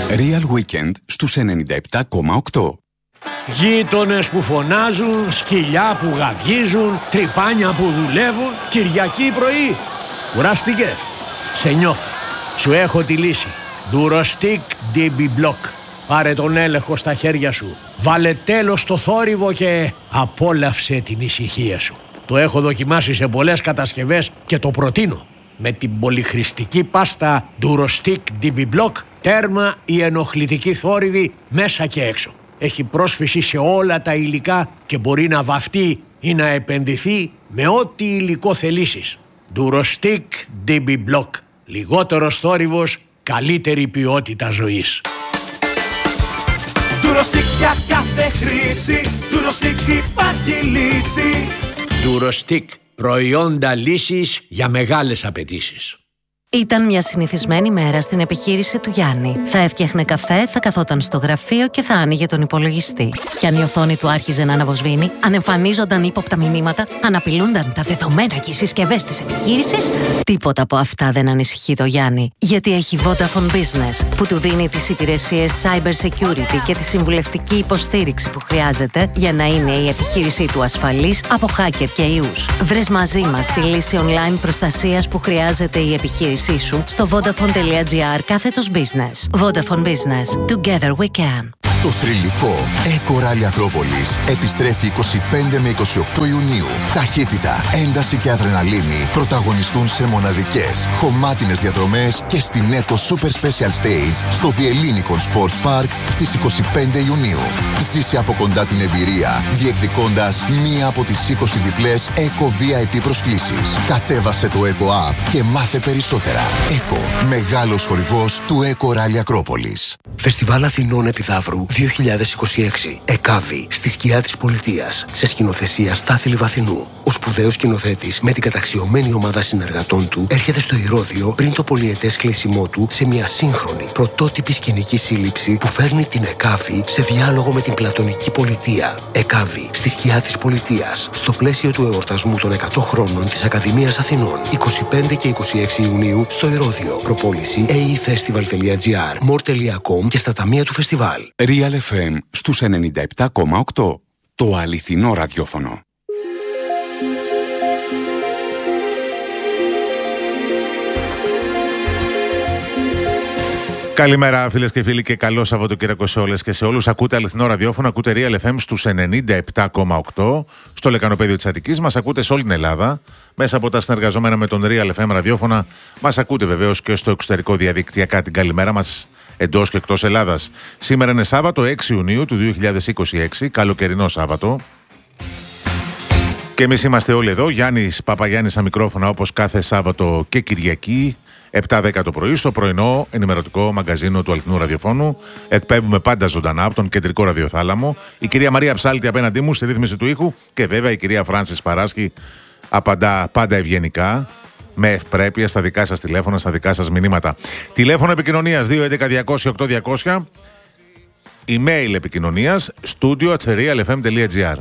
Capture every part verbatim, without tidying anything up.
Real Weekend στους ενενήντα επτά κόμμα οκτώ. Γείτονες που φωνάζουν, σκυλιά που γαβγίζουν, τρυπάνια που δουλεύουν, Κυριακή πρωί. Κουράστηκες? Σε νιώθω. Σου έχω τη λύση. Durostic ντι μπι Block. Πάρε τον έλεγχο στα χέρια σου. Βάλε τέλος στο θόρυβο και απόλαυσε την ησυχία σου. Το έχω δοκιμάσει σε πολλές κατασκευές και το προτείνω. Με την πολυχρηστική πάστα Durostic ντι μπι Block, τέρμα η ενοχλητική θόρυβη μέσα και έξω. Έχει πρόσφυση σε όλα τα υλικά και μπορεί να βαφτεί ή να επενδυθεί με ό,τι υλικό θελήσεις. Durostic ντι μπι Block. Λιγότερος θόρυβος, καλύτερη ποιότητα ζωής. Durostic για κάθε χρήση, Durostic υπάρχει λύση. Durostic, προϊόντα λύσης για μεγάλες απαιτήσεις. Ήταν μια συνηθισμένη μέρα στην επιχείρηση του Γιάννη. Θα έφτιαχνε καφέ, θα καθόταν στο γραφείο και θα άνοιγε τον υπολογιστή. Κι αν η οθόνη του άρχιζε να αναβοσβήνει, αν εμφανίζονταν ύποπτα μηνύματα, αν απειλούνταν τα δεδομένα και οι συσκευές της επιχείρησης, τίποτα από αυτά δεν ανησυχεί το Γιάννη. Γιατί έχει Vodafone Business, που του δίνει τις υπηρεσίες Cyber Security και τη συμβουλευτική υποστήριξη που χρειάζεται για να είναι η επιχείρησή του ασφαλής από hacker και ιούς. Βρες μαζί μας τη λύση online προστασίας που χρειάζεται η επιχείρηση σου στο vodafone.gr κάθετος business. Vodafone Business. Together we can. Το θρυλικό Eco Rally Ακρόπολης επιστρέφει είκοσι πέντε με είκοσι οκτώ Ιουνίου. Ταχύτητα, ένταση και αδρεναλίνη πρωταγωνιστούν σε μοναδικές, χωμάτινες διαδρομές και στην Eco Super Special Stage στο Διελλήνικον Sports Park στις είκοσι πέντε Ιουνίου. Ζήσε από κοντά την εμπειρία, διεκδικώντας μία από τις είκοσι διπλές Eco βι άι πι προσκλήσεις. Κατέβασε το Eco App και μάθε περισσότερα. Eco, μεγάλος χορηγός του Eco Rally Ακρόπολης. Φεστιβάλ Αθηνών Επιδαύρου δύο χιλιάδες είκοσι έξι. ΕΚΑΒΗ, στη σκιά της πολιτείας. Σε σκηνοθεσία Στάθη Λιβαθινού. Ο σπουδαίος σκηνοθέτης με την καταξιωμένη ομάδα συνεργατών του έρχεται στο Ηρώδειο πριν το πολυετές κλείσιμό του σε μια σύγχρονη, πρωτότυπη σκηνική σύλληψη που φέρνει την ΕΚΑΒΗ σε διάλογο με την πλατωνική πολιτεία. ΕΚΑΒΗ, στη σκιά της πολιτείας. Στο πλαίσιο του εορτασμού των εκατό χρόνων της Ακαδημίας Αθηνών. είκοσι πέντε και είκοσι έξι Ιουνίου στο Ηρώδειο. Προπόληση έι ι φεστιβάλ τελεία τζι άρ, μορ τελεία κομ και στα ταμεία του φεστιβάλ. Real εφ εμ στους ενενήντα επτά κόμμα οκτώ. Το αληθινό ραδιόφωνο. Καλημέρα φίλες και φίλοι και καλό Σαββατοκύριακο σε όλες και σε όλους. Ακούτε αληθινό ραδιόφωνο, ακούτε Real εφ εμ στους ενενήντα επτά κόμμα οκτώ στο λεκανοπέδιο της Αττικής. Μας ακούτε σε όλη την Ελλάδα μέσα από τα συνεργαζόμενα με τον Real εφ εμ ραδιόφωνα. Μας ακούτε βεβαίως και στο εξωτερικό διαδικτυακά. Την καλημέρα μας εντός και εκτός Ελλάδας. Σήμερα είναι Σάββατο έξι Ιουνίου του δύο χιλιάδες είκοσι έξι, καλοκαιρινό Σάββατο. Και εμείς είμαστε όλοι εδώ. Γιάννης Παπαγιάννης στα μικρόφωνα όπως κάθε Σάββατο και Κυριακή. επτά δέκα το πρωί στο πρωινό ενημερωτικό μαγκαζίνο του αληθινού ραδιοφώνου. Εκπέμπουμε πάντα ζωντανά από τον κεντρικό ραδιοθάλαμο. Η κυρία Μαρία Ψάλτη απέναντί μου στη ρύθμιση του ήχου και βέβαια η κυρία Φράνσις Παράσχη απαντά πάντα ευγενικά, με ευπρέπεια στα δικά σας τηλέφωνα, στα δικά σας μηνύματα. Τηλέφωνο επικοινωνίας δύο έντεκα διακόσια οκτώ διακόσια. Email επικοινωνίας studio at real f m τελεία g r.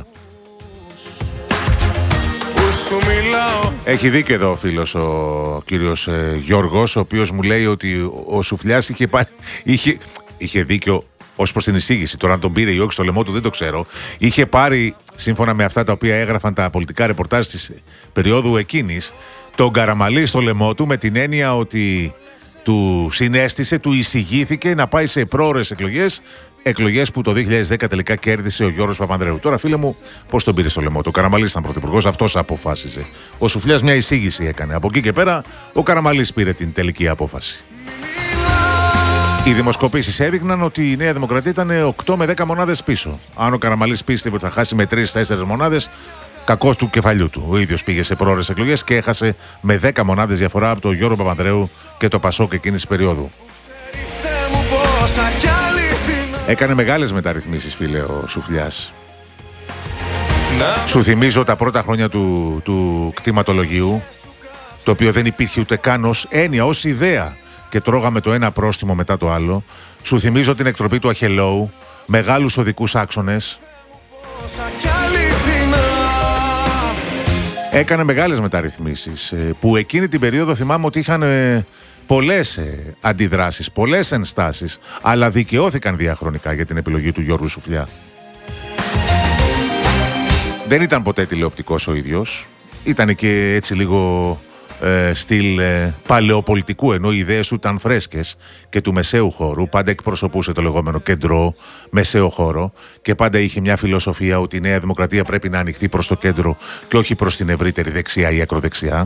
Έχει δίκιο εδώ ο φίλος ο κύριος ε, Γιώργος, ο οποίος μου λέει ότι ο Σουφλιάς είχε, πάρει, είχε, είχε δίκιο ως προς την εισήγηση. Τώρα αν τον πήρε ή όχι στο λαιμό του δεν το ξέρω. Είχε πάρει, σύμφωνα με αυτά τα οποία έγραφαν τα πολιτικά ρεπορτάζ της περίοδου εκείνης, τον Καραμαλή στο λαιμό του, με την έννοια ότι του συνέστησε, του εισηγήθηκε να πάει σε πρόωρες εκλογές. Εκλογές που το δύο χιλιάδες δέκα τελικά κέρδισε ο Γιώργος Παπανδρέου. Τώρα, φίλε μου, πώς τον πήρε στο λαιμό του? Ο Καραμαλής ήταν πρωθυπουργός, αυτός αποφάσιζε. Ο Σουφλιάς μια εισήγηση έκανε. Από εκεί και πέρα, ο Καραμαλής πήρε την τελική απόφαση. Οι δημοσκοπήσεις έδειχναν ότι η Νέα Δημοκρατία ήταν οκτώ με δέκα μονάδες πίσω. Αν ο Καραμαλής πίστευε ότι θα χάσει με τρεις τέσσερις μονάδες, κακός του κεφαλιού του. Ο ίδιος πήγε σε πρόωρες εκλογές και έχασε με δέκα μονάδες διαφορά από τον Γιώργο Παπανδρέου και το Πασόκ εκείνης της περίοδου. Έκανε μεγάλες μεταρρυθμίσεις, φίλε, ο Σουφλιάς. Σου θυμίζω τα πρώτα χρόνια του, του κτηματολογίου, το οποίο δεν υπήρχε ούτε καν ως έννοια, ως ιδέα, και τρώγαμε το ένα πρόστιμο μετά το άλλο. Σου θυμίζω την εκτροπή του Αχελόου, μεγάλους οδικούς άξονες. Έκανε μεγάλες μεταρρυθμίσεις που εκείνη την περίοδο θυμάμαι ότι είχαν πολλές ε, αντιδράσεις, πολλές ενστάσεις, αλλά δικαιώθηκαν διαχρονικά για την επιλογή του Γιώργου Σουφλιά. Δεν ήταν ποτέ τηλεοπτικός ο ίδιος, ήταν και έτσι λίγο ε, στυλ ε, παλαιοπολιτικού, ενώ οι ιδέες του ήταν φρέσκες και του μεσαίου χώρου, πάντα εκπροσωπούσε το λεγόμενο κεντρό μεσαίο χώρο και πάντα είχε μια φιλοσοφία ότι η Νέα Δημοκρατία πρέπει να ανοιχθεί προς το κέντρο και όχι προς την ευρύτερη δεξιά ή ακροδεξιά.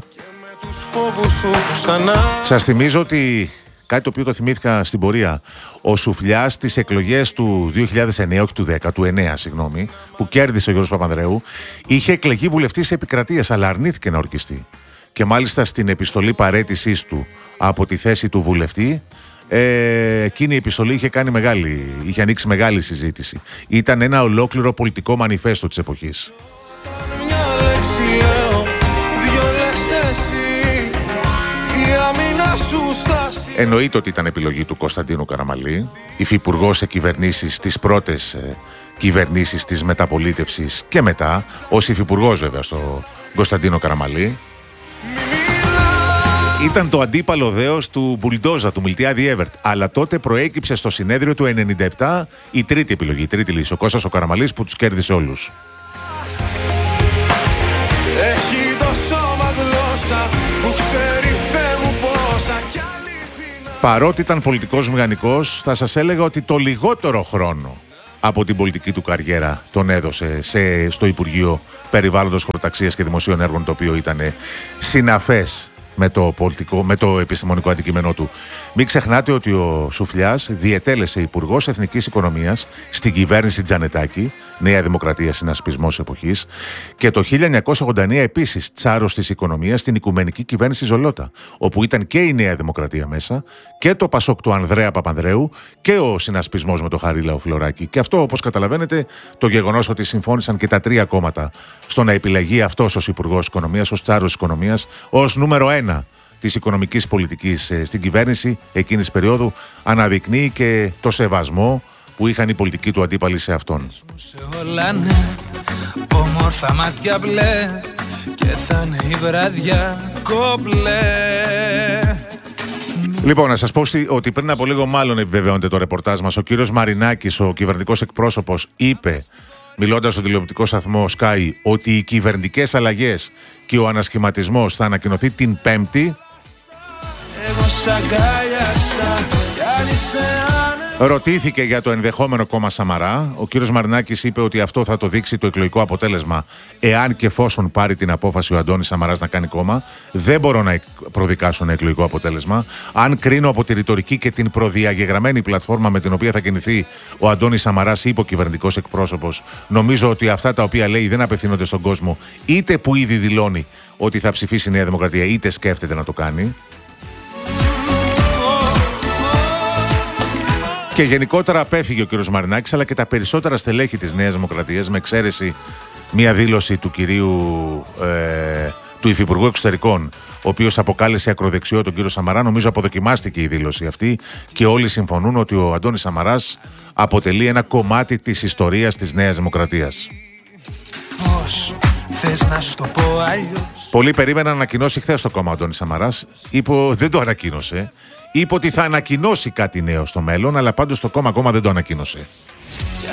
Σας θυμίζω ότι κάτι το οποίο το θυμήθηκα στην πορεία, ο Σουφλιάς στις εκλογές του δύο χιλιάδες εννέα, όχι του δέκα, του εννέα, συγγνώμη, που κέρδισε ο Γιώργος Παπανδρέου, είχε εκλεγεί βουλευτής επικρατείας, αλλά αρνήθηκε να ορκιστεί. Και μάλιστα στην επιστολή παραίτησής του από τη θέση του βουλευτή, ε, εκείνη η επιστολή είχε, κάνει μεγάλη, είχε ανοίξει μεγάλη συζήτηση. Ήταν ένα ολόκληρο πολιτικό μανιφέστο της εποχής. Εννοείται ότι ήταν επιλογή του Κωνσταντίνου Καραμαλή, υφυπουργός σε κυβερνήσεις, τις πρώτες ε, κυβερνήσεις της μεταπολίτευσης και μετά, ως υφυπουργός βέβαια στο Κωνσταντίνο Καραμαλή. Ήταν το αντίπαλο δέος του Μπουλντόζα, του Μιλτιάδη Έβερτ, αλλά τότε προέκυψε στο συνέδριο του ενενήντα επτά η τρίτη επιλογή, η τρίτη λύση, ο Κώστας ο Καραμαλής, που τους κέρδισε όλους. Έχει το σώμα γλώσσα που ξέρει Θεέ μου πόσα κι αλήθινα. Παρότι ήταν πολιτικός μηχανικός, θα σας έλεγα ότι το λιγότερο χρόνο από την πολιτική του καριέρα τον έδωσε σε, στο Υπουργείο Περιβάλλοντος, Χωροταξίας και Δημοσίων Έργων, το οποίο ήταν συναφές με το, πολιτικό, με το επιστημονικό αντικείμενό του. Μην ξεχνάτε ότι ο Σουφλιάς διετέλεσε υπουργός Εθνικής Οικονομίας στην κυβέρνηση Τζανετάκη, Νέα Δημοκρατία, συνασπισμός εποχής, και το χίλια εννιακόσια ογδόντα εννέα επίσης τσάρος της οικονομίας στην οικουμενική κυβέρνηση Ζολότα, όπου ήταν και η Νέα Δημοκρατία μέσα και το Πασόκ του Ανδρέα Παπανδρέου και ο συνασπισμός με το Χαρίλαο Φλωράκη. Και αυτό, όπως καταλαβαίνετε, το γεγονός ότι συμφώνησαν και τα τρία κόμματα στο να επιλεγεί αυτός ως υπουργός οικονομίας, ως τσάρος της οικονομίας, ως νούμερο ένα της οικονομικής πολιτικής στην κυβέρνηση εκείνης περίοδου, αναδεικνύει και το σεβασμό που είχαν οι πολιτικοί του αντίπαλοι σε αυτόν. Όμορφα μάτια μπλε και θα είναι η βραδιά κομπλέ. Λοιπόν, να σας πω ότι πριν από λίγο, μάλλον επιβεβαιώνεται το ρεπορτάζ μας, ο κύριος Μαρινάκης, ο κυβερνητικός εκπρόσωπος, είπε, μιλώντας στον τηλεοπτικό σταθμό Sky, ότι οι κυβερνητικές αλλαγές και ο ανασχηματισμός θα ανακοινωθεί την Πέμπτη. Εγώ σ' αγκάλιασα, ρωτήθηκε για το ενδεχόμενο κόμμα Σαμαρά. Ο κύριος Μαρινάκης είπε ότι αυτό θα το δείξει το εκλογικό αποτέλεσμα, εάν και εφόσον πάρει την απόφαση ο Αντώνης Σαμαράς να κάνει κόμμα. Δεν μπορώ να προδικάσω ένα εκλογικό αποτέλεσμα. Αν κρίνω από τη ρητορική και την προδιαγεγραμμένη πλατφόρμα με την οποία θα κινηθεί ο Αντώνης Σαμαράς, υποκυβερνητικός εκπρόσωπος, νομίζω ότι αυτά τα οποία λέει δεν απευθύνονται στον κόσμο, είτε που ήδη δηλώνει ότι θα ψηφίσει η Νέα Δημοκρατία, είτε σκέφτεται να το κάνει. Και γενικότερα απέφυγε ο κύριος Μαρινάκης, αλλά και τα περισσότερα στελέχη της Νέας Δημοκρατίας, με εξαίρεση μια δήλωση του κυρίου ε, του Υφυπουργού Εξωτερικών, ο οποίος αποκάλεσε ακροδεξιό τον κύριο Σαμαρά. Νομίζω αποδοκιμάστηκε η δήλωση αυτή και όλοι συμφωνούν ότι ο Αντώνης Σαμαράς αποτελεί ένα κομμάτι της ιστορίας της Νέας Δημοκρατίας. Πώς θες να σου το πω αλλιώς? Πολλοί περίμεναν να ανακοινώσει χθες το κόμμα ο Αντώνης Σαμαράς. Είπε, δεν το ανακοίνωσε. Είπε ότι θα ανακοινώσει κάτι νέο στο μέλλον, αλλά πάντως το κόμμα ακόμα δεν το ανακοίνωσε.